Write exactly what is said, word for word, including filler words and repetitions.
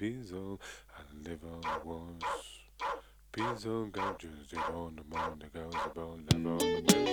Bezo, I live on the wars. Bezo got just on the moon, the girls about love on the